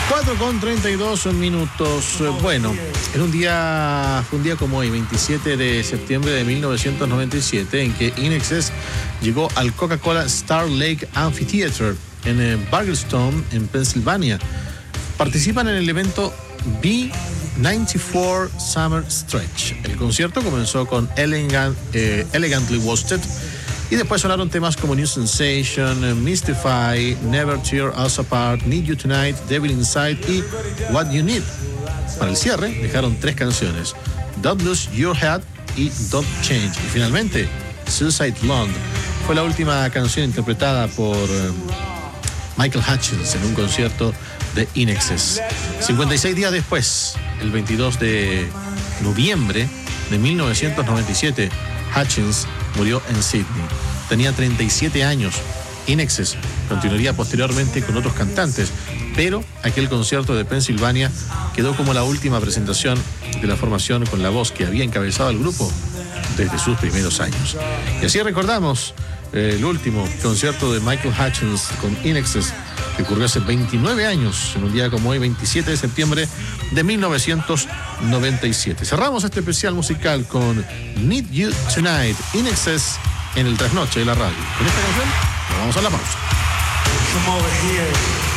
4:32. Bueno, fue un día como hoy, 27 de septiembre de 1997, en que INXS llegó al Coca-Cola Star Lake Amphitheater en Bargelstone, en Pensilvania. Participan en el evento B94 Summer Stretch. El concierto comenzó con Elegantly Wasted, y después sonaron temas como New Sensation, Mystify, Never Tear Us Apart, Need You Tonight, Devil Inside y What You Need. Para el cierre dejaron 3 canciones: Don't Lose Your Head y Don't Change. Y finalmente, Suicide Blonde fue la última canción interpretada por Michael Hutchence en un concierto de INXS. 56 días después, el 22 de noviembre de 1997, Hutchence murió en Sydney. Tenía 37 años. INXS continuaría posteriormente con otros cantantes, pero aquel concierto de Pensilvania quedó como la última presentación de la formación con la voz que había encabezado el grupo desde sus primeros años. Y así recordamos el último concierto de Michael Hutchence con INXS, que ocurrió hace 29 años, en un día como hoy, 27 de septiembre de 1997. Cerramos este especial musical con Need You Tonight, INXS, en el Trasnoche de la radio. Con esta canción nos vamos a la pausa. Come over here.